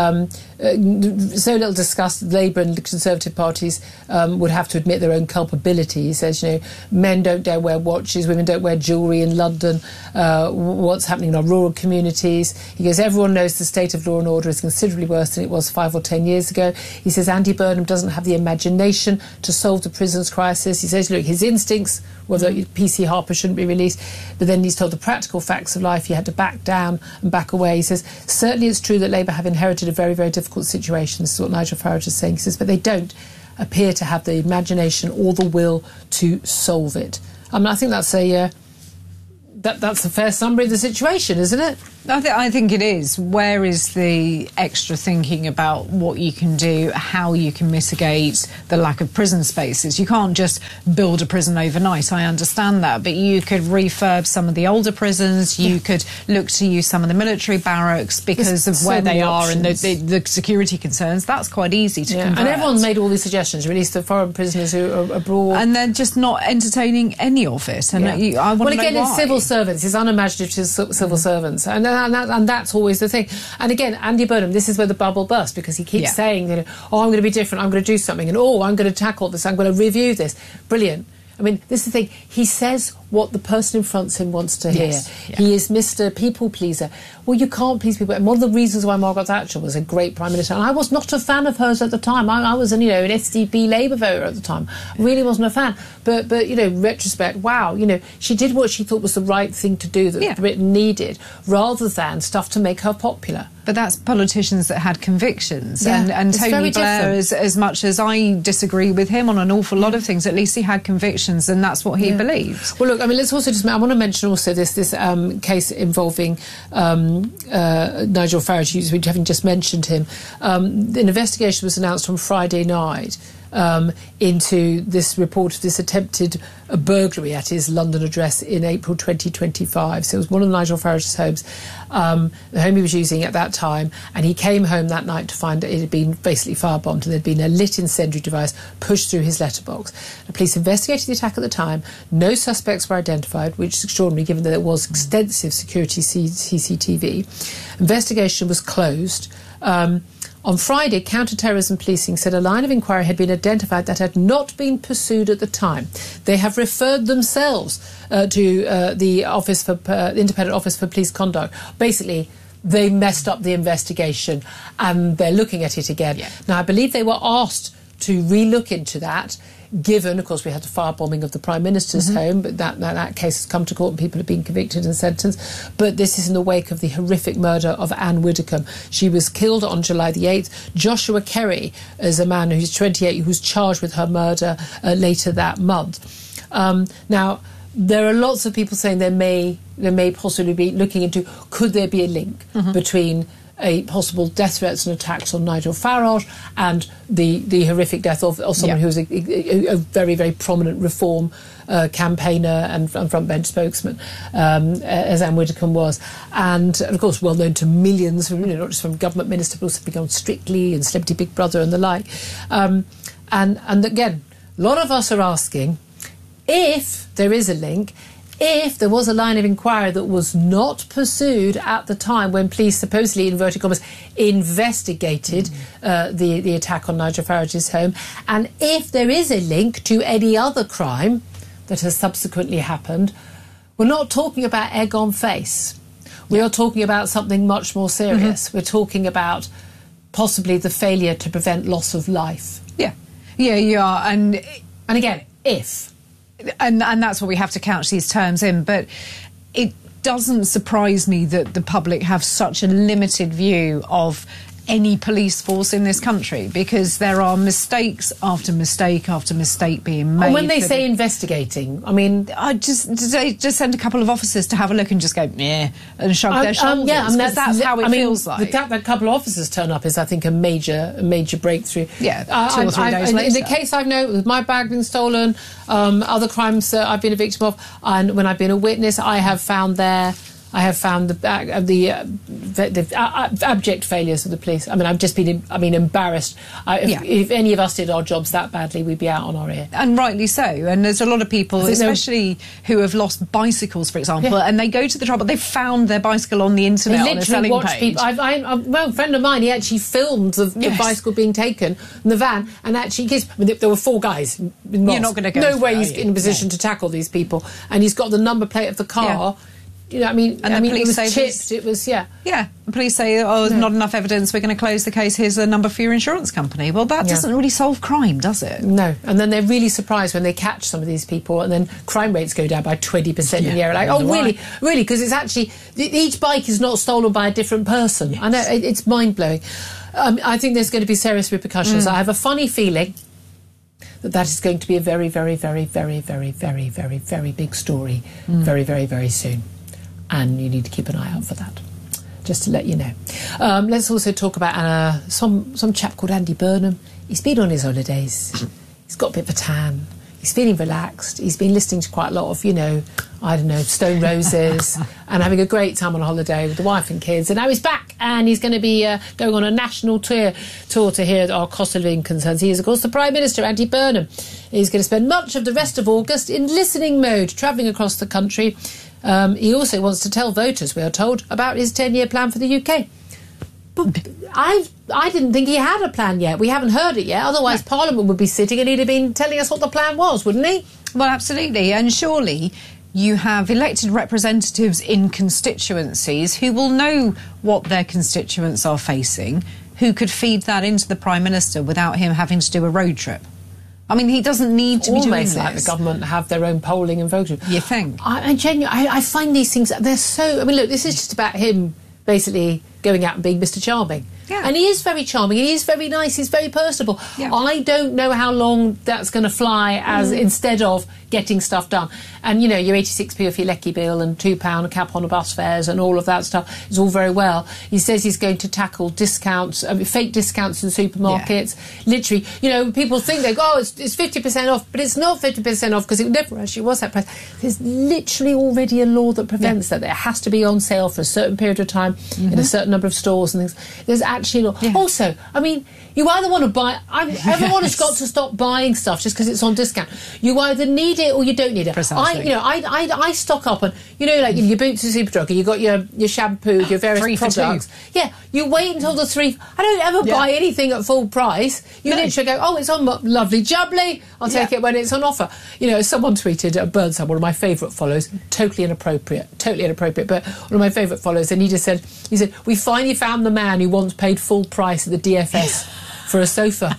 so little discussed, Labour and the Conservative parties would have to admit their own culpability. He says, men don't dare wear watches, women don't wear jewellery in London, what's happening in our rural communities. He goes, everyone knows the state of law and order is considerably worse than it was 5 or 10 years ago. He says Andy Burnham doesn't have the imagination to solve the prisons crisis. He says, look, his instincts were that PC Harper shouldn't be released, but then he's told the practical facts of life, he had to back down and back away. He says, certainly it's true that Labour have inherited a very, very difficult situation. This is what Nigel Farage is saying. He says, but they don't appear to have the imagination or the will to solve it. I mean, I think that's that's a fair summary of the situation, isn't it? I think it is. Where is the extra thinking about what you can do, how you can mitigate the lack of prison spaces? You can't just build a prison overnight, I understand that, but you could refurb some of the older prisons, you could look to use some of the military barracks because of where they are and the security concerns. That's quite easy to convert. And everyone's made all these suggestions, release the foreign prisoners who are abroad. And they're just not entertaining any of it. And I want to know why. It's civil servants, it's unimaginative civil servants. And that's always the thing. And again, Andy Burnham, this is where the bubble burst, because he keeps saying, I'm going to be different, I'm going to do something, and I'm going to tackle this, I'm going to review this. Brilliant. I mean, this is the thing. He says what the person in front of him wants to hear. He is Mr. People Pleaser. Well, you can't please people. And one of the reasons why Margaret Thatcher was a great Prime Minister, and I was not a fan of hers at the time. I was an SDP Labour voter at the time. I really wasn't a fan. But retrospect, wow, she did what she thought was the right thing to do that Britain needed, rather than stuff to make her popular. But that's politicians that had convictions. And Tony Blair, as much as I disagree with him on an awful lot of things, at least he had convictions, and that's what he believed. Well, look, I mean, let's also I want to mention also this case involving Nigel Farage, having just mentioned him. An investigation was announced on Friday night into this report of this attempted burglary at his London address in April 2025. So it was one of Nigel Farage's homes, the home he was using at that time, and he came home that night to find it had been basically firebombed and there'd been a lit incendiary device pushed through his letterbox. The police investigated the attack at the time. No suspects were identified, which is extraordinary given that there was extensive security CCTV. Investigation was closed. On Friday, counter-terrorism policing said a line of inquiry had been identified that had not been pursued at the time. They have referred themselves to the Independent Office for Police Conduct. Basically, they messed up the investigation and they're looking at it again. Now, I believe they were asked to re-look into that, given, of course, we had the firebombing of the Prime Minister's home, but that case has come to court and people have been convicted and sentenced. But this is in the wake of the horrific murder of Anne Widdecombe. She was killed on July the 8th. Joshua Kerry is a man who's 28 who's charged with her murder later that month. Now, there are lots of people saying there may possibly be looking into, could there be a link between a possible death threats and attacks on Nigel Farage and the horrific death of someone who was a very, very prominent reform campaigner and frontbench spokesman, as Anne Widdecombe was. And, of course, well known to millions, not just from government ministers, but also been on Strictly and Celebrity Big Brother and the like. And again, a lot of us are asking, if there is a link, if there was a line of inquiry that was not pursued at the time when police supposedly, in inverted commas, investigated the attack on Nigel Farage's home, and if there is a link to any other crime that has subsequently happened, we're not talking about egg on face. We are talking about something much more serious. We're talking about possibly the failure to prevent loss of life. Yeah, you are. And again, if... And that's what we have to couch these terms in. But it doesn't surprise me that the public have such a limited view of any police force in this country, because there are mistakes after mistake after mistake being made. And when they say investigating, I mean, I just send a couple of officers to have a look and just go, yeah, and shrug their shoulders. That's how it feels like. The fact that a couple of officers turn up is, I think, a major breakthrough. Yeah, 2 or 3 days later. In the case I know, with my bag being stolen, other crimes that I've been a victim of, and when I've been a witness, I have found the abject failures of the police. I mean, I've just been embarrassed. If any of us did our jobs that badly, we'd be out on our ear. And rightly so. And there's a lot of people, especially who have lost bicycles, for example, and they go to the trouble. They've found their bicycle on the internet on a selling page. People. Well, a friend of mine, he actually filmed the bicycle being taken in the van, and actually, there were 4 guys. You're not going to go. No way he's in a position to tackle these people, and he's got the number plate of the car. Yeah. You know, it was chipped. It was, Yeah, the police say, there's not enough evidence, we're going to close the case, here's a number for your insurance company. Well, that doesn't really solve crime, does it? No. And then they're really surprised when they catch some of these people, and then crime rates go down by 20% in the area. Like, really? Really? Because it's actually, each bike is not stolen by a different person. Yes. I know, it's mind-blowing. I think there's going to be serious repercussions. I have a funny feeling that is going to be a very, very, very, very, very, very, very, very big story very, very, very soon. And you need to keep an eye out for that, just to let you know. Let's also talk about some chap called Andy Burnham. He's been on his holidays. He's got a bit of a tan. He's feeling relaxed. He's been listening to quite a lot of, Stone Roses and having a great time on holiday with the wife and kids. And now he's back, and he's going to be going on a national tour to hear our cost of living concerns. He is, of course, the Prime Minister, Andy Burnham. He's going to spend much of the rest of August in listening mode, travelling across the country. He also wants to tell voters, we are told, about his 10-year plan for the UK. But I didn't think he had a plan yet. We haven't heard it yet. Otherwise, Parliament would be sitting and he'd have been telling us what the plan was, wouldn't he? Well, absolutely. And surely you have elected representatives in constituencies who will know what their constituents are facing, who could feed that into the Prime Minister without him having to do a road trip. I mean, he doesn't need to be doing this. Like the government have their own polling and voting. You think? I find these things, they're so... I mean, look, this is just about him basically going out and being Mr. Charming. Yeah. And he is very charming, and he is very nice, he's very personable. Yeah. I don't know how long that's going to fly as instead of getting stuff done. And, your 86p off your Lecky bill and £2 cap on a bus fares and all of that stuff is all very well. He says he's going to tackle discounts, fake discounts in supermarkets. Yeah. Literally, people think they go, it's 50% off, but it's not 50% off because it never actually was that price. There's literally already a law that prevents that. It has to be on sale for a certain period of time in a certain number of stores and things. There's actually a law. Yeah. Also, I mean, you either want to buy... everyone has got to stop buying stuff just because it's on discount. You either need it or you don't need it. Precisely. I stock up on, like your Boots and Superdrug, you got your shampoo, your various products. Yeah, you wait until the 3... I don't ever buy anything at full price. You literally go, oh, it's on lovely jubbly. I'll take it when it's on offer. Someone tweeted at Burnside, one of my favourite follows, totally inappropriate, but one of my favourite follows, and he said, we finally found the man who once paid full price at the DFS for a sofa.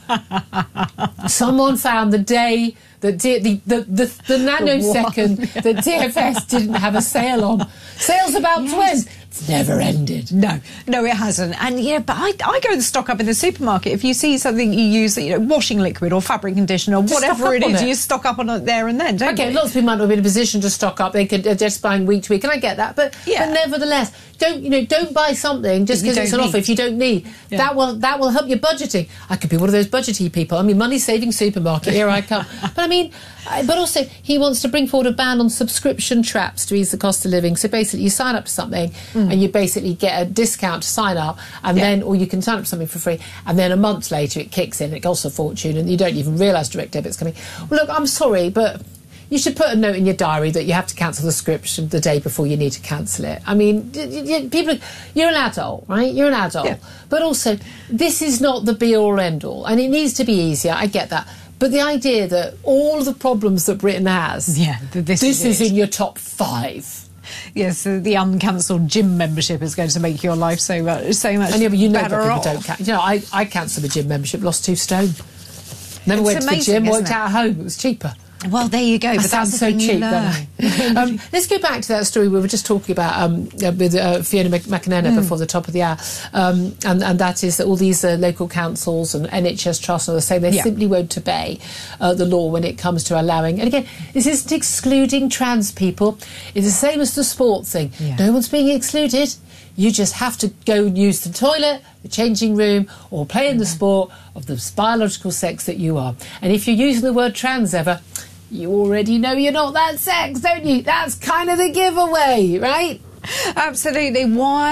Someone found the day that the nanosecond that DFS didn't have a sale on. Sale's about to end. It's never ended. No, it hasn't. And but I go and stock up in the supermarket. If you see something you use, washing liquid or fabric conditioner or whatever it is, you stock up on it there and then, don't you? Lots of people might not be in a position to stock up. They're just buying week to week, and I get that. But nevertheless, don't buy something just because it's an offer if you don't need. Yeah. That will help your budgeting. I could be one of those budgety people. I mean, money saving supermarket. Here I come. But also he wants to bring forward a ban on subscription traps to ease the cost of living. So basically, you sign up to something and you basically get a discount to sign up, and then, or you can sign up to something for free, and then a month later it kicks in. It costs a fortune, and you don't even realise direct debit's coming. Well, look, I'm sorry, but you should put a note in your diary that you have to cancel the subscription the day before you need to cancel it. I mean, people, you're an adult, right? You're an adult. Yeah. But also, this is not the be-all or end-all, and it needs to be easier. I get that. But the idea that all the problems that Britain has, this is in your top 5. Yes, the uncancelled gym membership is going to make your life so much and but better people off. Don't cancel. I cancelled the gym membership, lost 2 stone. Never went to the gym, worked out at home. It was cheaper. Well, there you go. That But sounds so cheap, doesn't it? Let's go back to that story we were just talking about with Fiona McInerney before the top of the hour, and that is that all these local councils and NHS trusts are saying they simply won't obey the law when it comes to allowing. And again, this isn't excluding trans people. It's the same as the sport thing. No one's being excluded. You just have to go and use the toilet, the changing room, or play in the sport of the biological sex that you are. And if you're using the word trans ever, you already know you're not that sex, don't you? That's kind of the giveaway, right? Absolutely.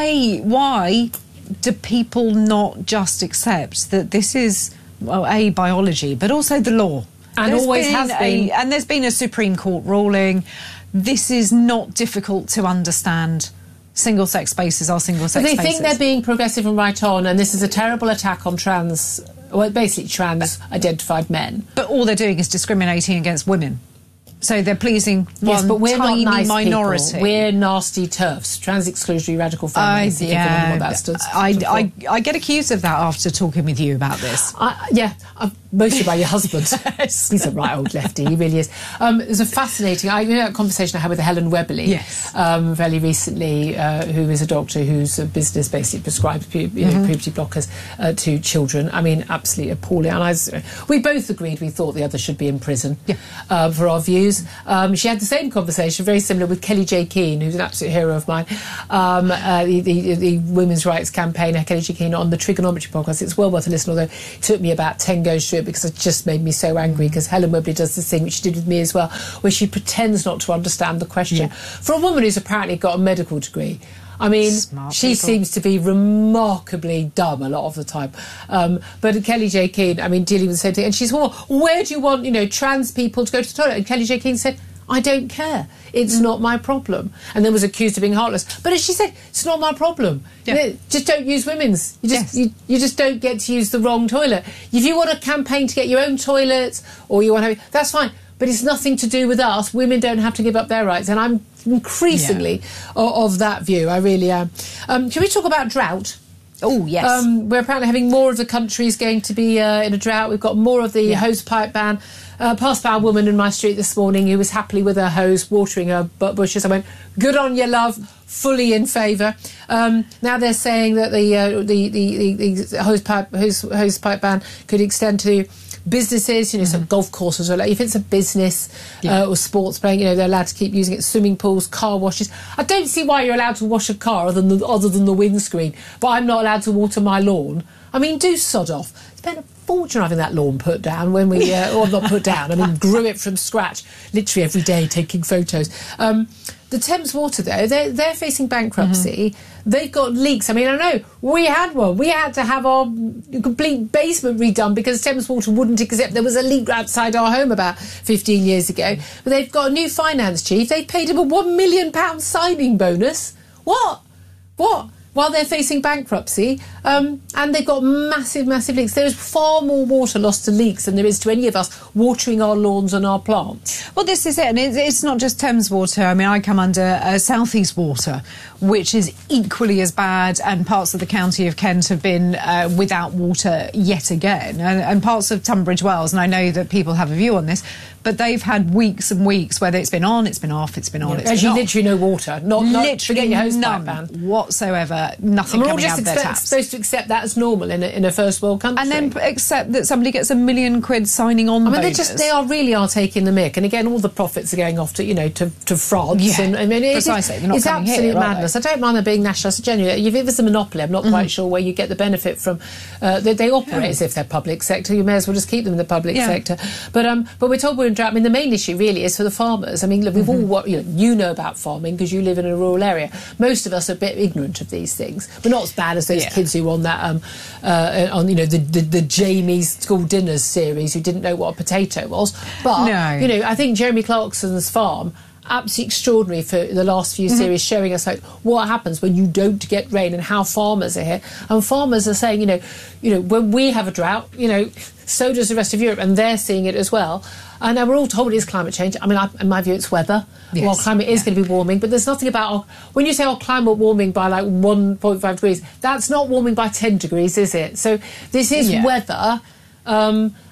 Why do people not just accept that this is, well, A, biology, but also the law? And always has been. And there's been a Supreme Court ruling. This is not difficult to understand. Single-sex spaces are single-sex spaces. They think they're being progressive and right on, and this is a terrible attack on basically trans-identified men. But all they're doing is discriminating against women. So they're pleasing one but we're tiny not nice minority. People. We're nasty turfs, trans-exclusionary radical feminists. If you know what that stands for. I get accused of that after talking with you about this. Mostly by your husband. He's a right old lefty, he really is. There's a fascinating conversation I had with Helen Webberley fairly recently, who is a doctor whose business basically prescribes puberty blockers to children. I mean, absolutely appalling. And we both agreed we thought the other should be in prison for our views. She had the same conversation, very similar, with Kellie J. Keane, who's an absolute hero of mine, the women's rights campaigner, Kellie J. Keane, on the Trigonometry podcast. It's well worth a listen, although it took me about 10 goes through it because it just made me so angry, because Helen Webberley does this thing which she did with me as well, where she pretends not to understand the question. For a woman who's apparently got a medical degree, I mean, she seems to be remarkably dumb a lot of the time. But Kellie J. Keane, I mean, dealing with the same thing. And she's, well, where do you want, trans people to go to the toilet? And Kellie J. Keane said, I don't care. It's not my problem. And then was accused of being heartless. But as she said, it's not my problem. Just don't use women's. You just don't get to use the wrong toilet. If you want a campaign to get your own toilets, or you want to have, that's fine. But it's nothing to do with us. Women don't have to give up their rights. And I'm increasingly of that view. I really am. Can we talk about drought? Oh, yes. We're apparently having more of the countries going to be in a drought. We've got more of the hose pipe ban. Passed by a woman in my street this morning who was happily with her hose watering her bushes. I went, good on you, love, fully in favour. Now they're saying that the hose pipe ban could extend to businesses, some golf courses, or if it's a business or sports playing, they're allowed to keep using it. Swimming pools, car washes. I don't see why you're allowed to wash a car other than the windscreen, but I'm not allowed to water my lawn. I mean, do sod off. Spend a fortune having that lawn put down when we, or not put down, I mean, grew it from scratch, literally every day, taking photos. The Thames Water, though, they're facing bankruptcy. They've got leaks. I mean, I know, we had one. We had to have our complete basement redone because Thames Water wouldn't accept there was a leak outside our home about 15 years ago. But they've got a new finance chief. They've paid him a £1 million signing bonus. What? While they're facing bankruptcy, and they've got massive leaks. There's far more water lost to leaks than there is to any of us watering our lawns and our plants. Well, this is it, and it's not just Thames Water. I mean, I come under South East Water, which is equally as bad, and parts of the county of Kent have been without water yet again, and parts of Tunbridge Wells, and I know that people have a view on this, but they've had weeks and weeks where it's been on, it's been off, it's been on, it's been off. Actually, literally no water. Not forget your hose pipe ban whatsoever. Nothing coming out of their taps. We're supposed to accept that as normal in a first world country, and then accept that somebody gets £1 million signing on. I mean, they are taking the mick, and again, all the profits are going off to France. Yeah, and I mean, precisely. They're not it's coming absolute here, madness. I don't mind them being nationalised. Genuinely, if it was a monopoly, I'm not quite sure where you get the benefit from. They operate as if they're public sector. You may as well just keep them in the public sector. But we're told we're in drought. I mean, the main issue really is for the farmers. I mean, look, we've all you know about farming because you live in a rural area. Most of us are a bit ignorant of these things. We're not as bad as those kids who were on that the Jamie's school dinners series who didn't know what a potato was. But I think Jeremy Clarkson's farm, absolutely extraordinary for the last few series, showing us like what happens when you don't get rain and how farmers are here. And farmers are saying, when we have a drought, so does the rest of Europe, and they're seeing it as well. And now we're all told it is climate change. I mean, in my view, it's weather. Yes. Well, climate is going to be warming, but there's nothing about when you say climate warming by like 1.5 degrees, that's not warming by 10 degrees, is it? So this is weather.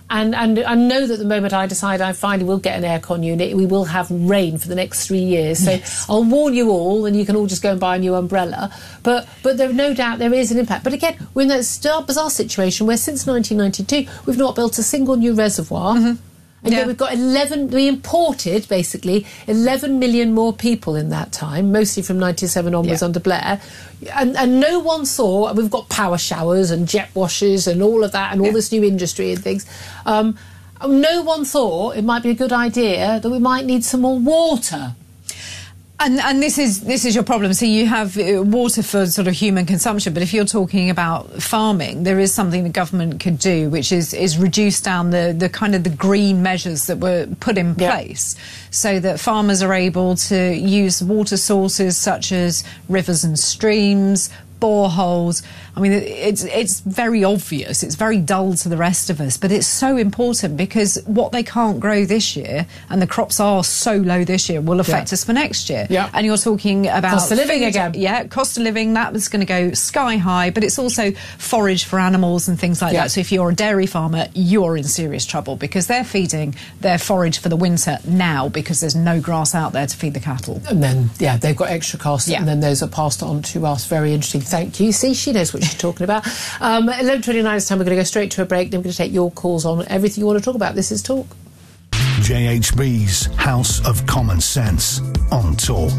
And I know that the moment I decide I finally will get an aircon unit, we will have rain for the next 3 years. So I'll warn you all, and you can all just go and buy a new umbrella. But there, no doubt there is an impact. But again, we're in that bizarre situation where since 1992 we've not built a single new reservoir. And yet we've got we imported basically 11 million more people in that time, mostly from 97 onwards under Blair. And no one saw, we've got power showers and jet washers and all of that and all this new industry and things. No one thought it might be a good idea that we might need some more water. And this is your problem. So you have water for sort of human consumption, but if you're talking about farming, there is something the government could do, which is reduce down the kind of the green measures that were put in place, so that farmers are able to use water sources such as rivers and streams, boreholes. I mean, it's very obvious, it's very dull to the rest of us, but it's so important because what they can't grow this year, and the crops are so low this year, will affect us for next year. And you're talking about cost of living again. Cost of living, that was going to go sky high, but it's also forage for animals and things like that. So if you're a dairy farmer, you're in serious trouble because they're feeding their forage for the winter now because there's no grass out there to feed the cattle. And then, they've got extra costs, and then those are passed on to us. Very interesting. Thank you. See, she knows what she's talking about. 11:29 is time. We're going to go straight to a break. Then we're going to take your calls on everything you want to talk about. This is Talk. JHB's House of Common Sense on Talk.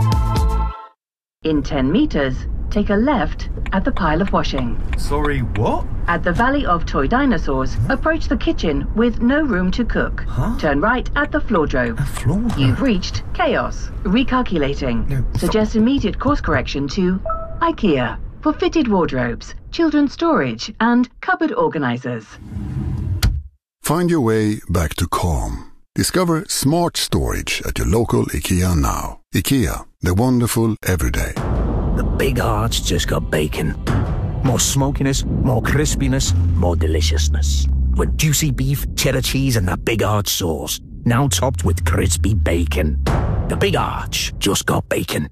In 10 metres, take a left at the pile of washing. Sorry, what? At the Valley of Toy Dinosaurs, approach the kitchen with no room to cook. Turn right at the floordrome. You've reached chaos. Recalculating. Suggest immediate course correction to IKEA for fitted wardrobes, children's storage and cupboard organisers. Find your way back to calm. Discover smart storage at your local IKEA now. IKEA, the wonderful everyday. The Big Arch just got bacon. More smokiness, more crispiness, more deliciousness. With juicy beef, cheddar cheese and the Big Arch sauce. Now topped with crispy bacon. The Big Arch just got bacon.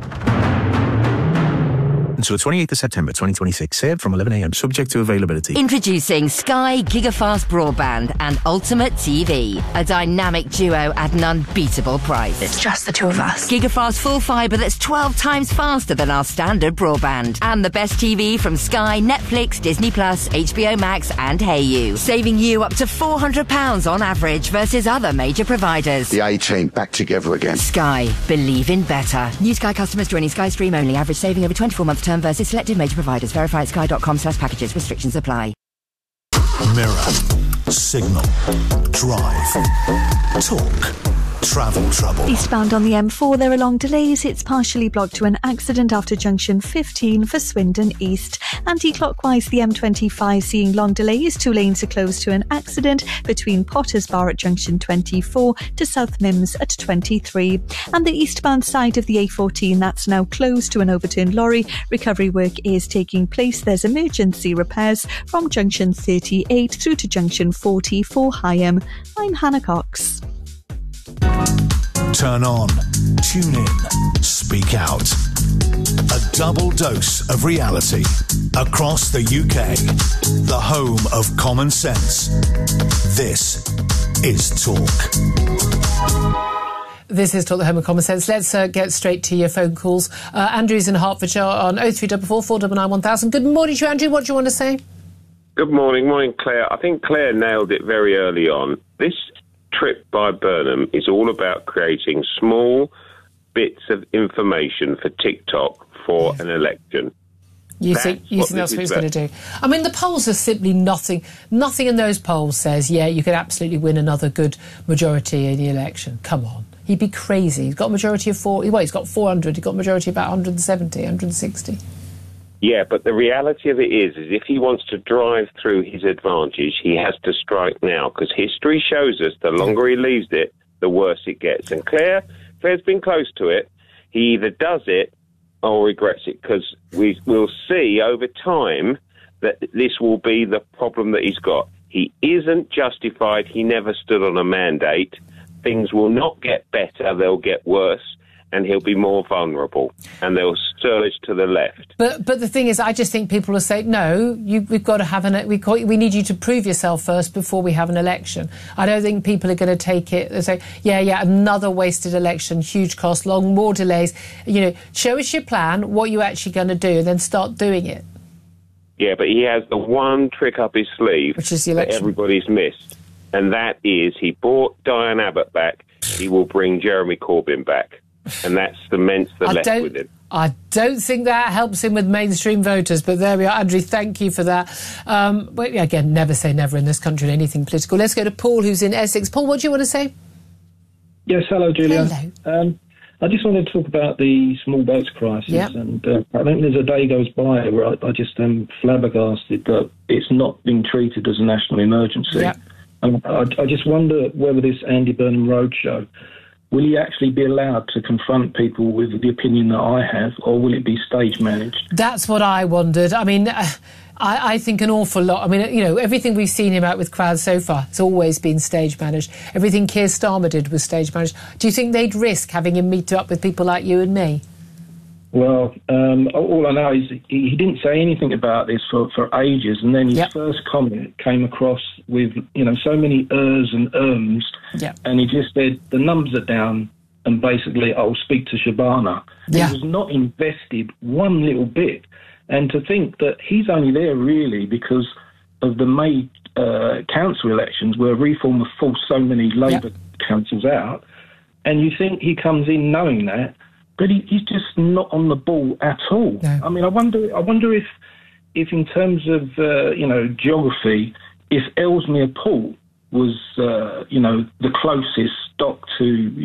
Until 28th of September 2026. Served from 11 a.m. Subject to availability. Introducing Sky Gigafast Broadband and Ultimate TV. A dynamic duo at an unbeatable price. It's just the two of us. Gigafast full fibre that's 12 times faster than our standard broadband. And the best TV from Sky, Netflix, Disney+, HBO Max and Hayu. Saving you up to £400 on average versus other major providers. The A-Team back together again. Sky. Believe in better. New Sky customers joining Sky Stream only. Average saving over 24-month term versus selected major providers. Verify at sky.com/packages. Restrictions apply. Mirror, Signal, Drive, Talk, Travel Trouble. Eastbound on the M4, there are long delays. It's partially blocked to an accident after junction 15 for Swindon East. Anti-clockwise, the M25 seeing long delays. 2 lanes are closed to an accident between Potters Bar at junction 24 to South Mims at 23. And the eastbound side of the A14, that's now closed to an overturned lorry. Recovery work is taking place. There's emergency repairs from junction 38 through to junction 40 for Higham. I'm Hannah Cox. Turn on, tune in, speak out. A double dose of reality across the UK. The home of common sense. This is Talk. This is Talk, the home of common sense. Let's get straight to your phone calls. Andrew's in Hertfordshire on 0344 499 1000. Good morning to you, Andrew. What do you want to say? Good morning. Morning, Claire. I think Claire nailed it very early on. This trip by Burnham is all about creating small bits of information for TikTok for an election. You think that's what he's going to do? I mean, the polls are simply nothing. Nothing in those polls says, you could absolutely win another good majority in the election. Come on. He'd be crazy. He's got a majority of 40. Well, he's got 400. He's got a majority of about 170, 160. Yeah, but the reality of it is if he wants to drive through his advantage, he has to strike now, because history shows us the longer he leaves it, the worse it gets. And Claire's been close to it. He either does it or regrets it, because we'll see over time that this will be the problem that he's got. He isn't justified. He never stood on a mandate. Things will not get better. They'll get worse. and he'll be more vulnerable, and they'll surge to the left. But the thing is, I just think people will say, no, we've got to have we need you to prove yourself first before we have an election. I don't think people are going to take it and say, yeah, another wasted election, huge cost, more delays. Show us your plan, what you're actually going to do, and then start doing it. Yeah, but he has the one trick up his sleeve which is the election. That everybody's missed, and that is he brought Diane Abbott back. He will bring Jeremy Corbyn back. And that cements the left with him. I don't think that helps him with mainstream voters, but there we are. Andrew, thank you for that. But again, never say never in this country in anything political. Let's go to Paul, who's in Essex. Paul, what do you want to say? Yes, hello, Julia. Hello. I just wanted to talk about the small boats crisis. Yep. And I don't think there's a day goes by where I just am flabbergasted that it's not being treated as a national emergency. Yep. I just wonder whether this Andy Burnham roadshow, will he actually be allowed to confront people with the opinion that I have, or will it be stage managed? That's what I wondered. I mean, I think an awful lot. I mean, everything we've seen him out with crowds so far, it's always been stage managed. Everything Keir Starmer did was stage managed. Do you think they'd risk having him meet up with people like you and me? Well, all I know is he didn't say anything about this for ages, and then his first comment came across with, so many ers and ums, and he just said, the numbers are down, and basically, I'll speak to Shabana. Yeah. He was not invested one little bit. And to think that he's only there really because of the May council elections where Reform have forced so many Labour councils out, and you think he comes in knowing that, but he's just not on the ball at all. No. I mean, I wonder if in terms of geography, if Ellesmere Port was the closest dock to